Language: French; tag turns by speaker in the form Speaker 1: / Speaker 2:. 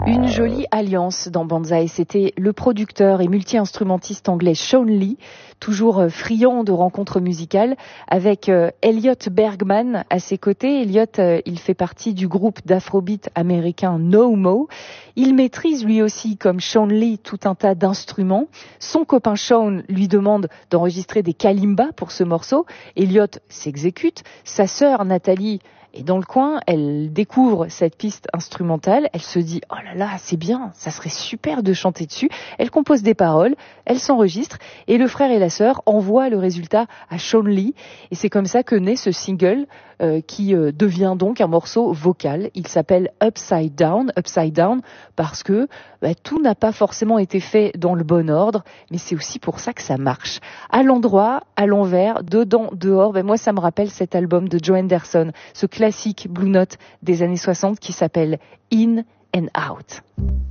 Speaker 1: Une jolie alliance dans Banzai, c'était le producteur et multi-instrumentiste anglais Sean Lee, toujours friand de rencontres musicales, avec Elliot Bergman à ses côtés. Elliot, il fait partie du groupe d'afrobeat américain No Mo. Il maîtrise lui aussi, comme Sean Lee, tout un tas d'instruments. Son copain Sean lui demande d'enregistrer des kalimbas pour ce morceau. Elliot s'exécute. Sa sœur Nathalie est dans le coin, elle découvre cette piste instrumentale, elle se dit « Oh là là, c'est bien, ça serait super de chanter dessus ». Elle compose des paroles, elle s'enregistre et le frère et la sœur envoient le résultat à Sean Lee. Et c'est comme ça que naît ce single qui devient donc un morceau vocal. Il s'appelle Upside Down parce que tout n'a pas forcément été fait dans le bon ordre, mais c'est aussi pour ça que ça marche. À l'endroit, à l'envers, dedans, dehors, moi ça me rappelle cet album de Joe Henderson, ce classique Blue Note des années 60 qui s'appelle In and Out.